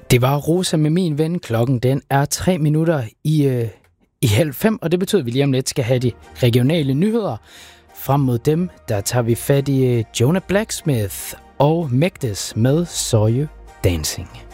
Det var Rosa med min ven. Klokken den er 3 minutter i 4:30, og det betyder, at vi lige om lidt skal have de regionale nyheder. Frem mod dem, der tager vi fat i Jonah Blacksmith og Megdes med Saw You Dancing.